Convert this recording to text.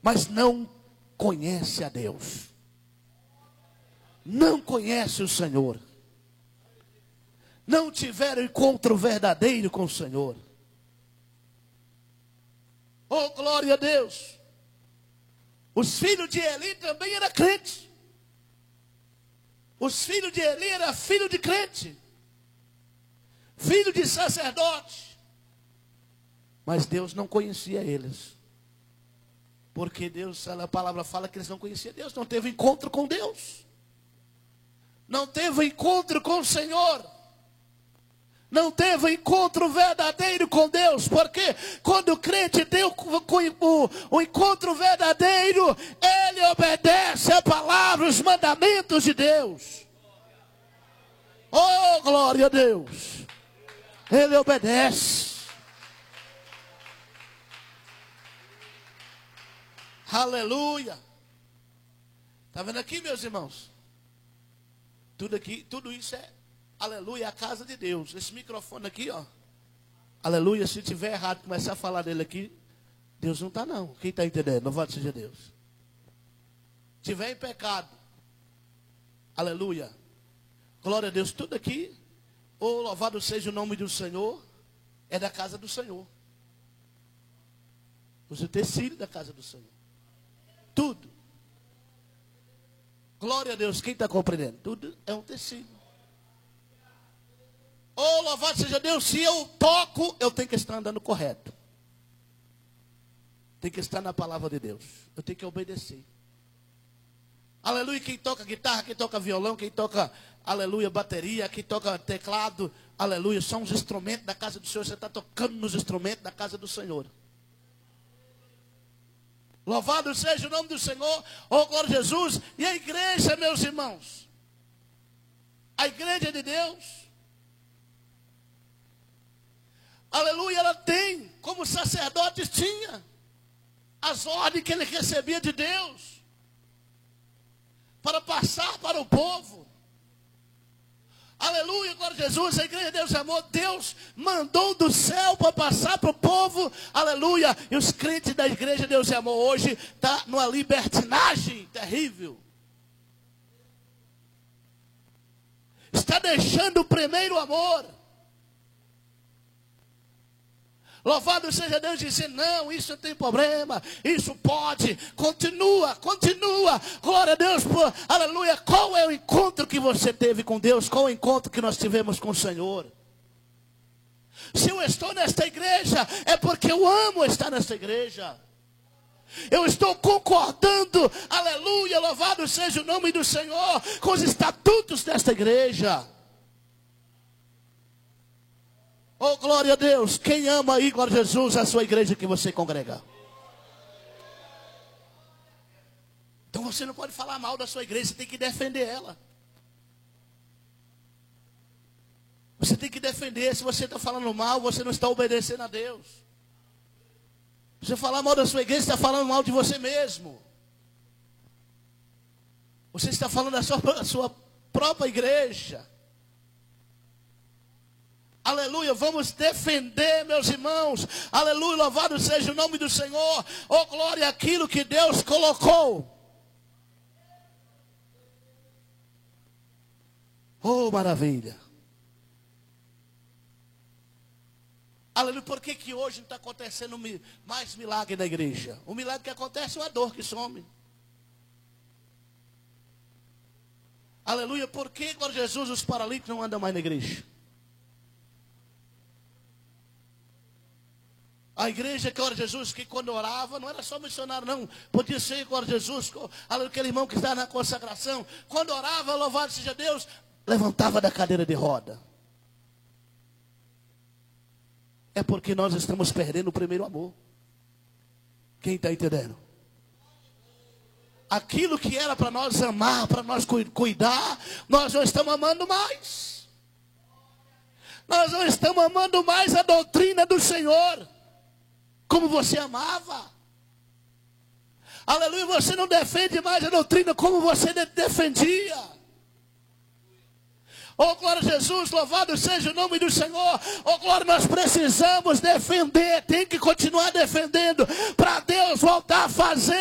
mas não conhece a Deus. Não conhece o Senhor. Não tiveram encontro verdadeiro com o Senhor. Oh, glória a Deus. Os filhos de Eli também eram crentes. Os filhos de Eli eram filhos de crente. Filho de sacerdote. Mas Deus não conhecia eles. Porque Deus, a palavra fala que eles não conheciam Deus. Não teve encontro com Deus. Não teve encontro com o Senhor. Não teve encontro verdadeiro com Deus. Porque quando o crente tem o encontro verdadeiro, ele obedece a palavra, os mandamentos de Deus. Oh, glória a Deus. Ele obedece. Aleluia. Está vendo aqui, meus irmãos? Tudo aqui, tudo isso é aleluia, a casa de Deus. Esse microfone aqui, ó. Aleluia, se tiver errado, começar a falar dele aqui, Deus não está não. Quem está entendendo? Louvado seja Deus. Tiver em pecado, aleluia, glória a Deus, tudo aqui, ou louvado seja o nome do Senhor, é da casa do Senhor. Os utensílios da casa do Senhor. Tudo. Glória a Deus, quem está compreendendo? Tudo é um tecido. Oh, louvado seja Deus, se eu toco, eu tenho que estar andando correto. Tem que estar na palavra de Deus. Eu tenho que obedecer. Aleluia, quem toca guitarra, quem toca violão, quem toca, aleluia, bateria, quem toca teclado, aleluia, são os instrumentos da casa do Senhor. Você está tocando nos instrumentos da casa do Senhor. Louvado seja o nome do Senhor, oh glória a Jesus. E a igreja, meus irmãos, a igreja de Deus, aleluia, ela tem, como sacerdotes tinha, as ordens que ele recebia de Deus, para passar para o povo. Aleluia, glória a Jesus, a igreja de Deus amou, Deus mandou do céu para passar para o povo, aleluia, e os crentes da igreja de Deus amou hoje, está numa libertinagem terrível. Está deixando o primeiro amor. Louvado seja Deus, dizer, não, isso não tem problema, isso pode, continua, glória a Deus, aleluia. Qual é o encontro que você teve com Deus? Qual é o encontro que nós tivemos com o Senhor? Se eu estou nesta igreja, é porque eu amo estar nesta igreja. Eu estou concordando, aleluia, louvado seja o nome do Senhor, com os estatutos desta igreja. Oh, glória a Deus. Quem ama aí, glória a Jesus, a sua igreja que você congrega? Então você não pode falar mal da sua igreja, você tem que defender ela. Você tem que defender. Se você está falando mal, você não está obedecendo a Deus. Se você falar mal da sua igreja, você está falando mal de você mesmo. Você está falando da sua própria igreja. Aleluia, vamos defender, meus irmãos. Aleluia, louvado seja o nome do Senhor. Oh, glória àquilo que Deus colocou. Oh, maravilha. Aleluia, por que hoje não está acontecendo mais milagre na igreja? O milagre que acontece é uma dor que some. Aleluia, por que, glória a Jesus, os paralíticos não andam mais na igreja? A igreja, glória a Jesus, que quando orava, não era só missionário não, podia ser, glória a Jesus, aquele irmão que está na consagração, quando orava, louvado seja Deus, levantava da cadeira de roda. É porque nós estamos perdendo o primeiro amor. Quem está entendendo? Aquilo que era para nós amar, para nós cuidar, nós não estamos amando mais. Nós não estamos amando mais a doutrina do Senhor como você amava. Aleluia, você não defende mais a doutrina como você defendia. Oh, glória a Jesus, louvado seja o nome do Senhor. Oh, glória, nós precisamos defender, tem que continuar defendendo, para Deus voltar a fazer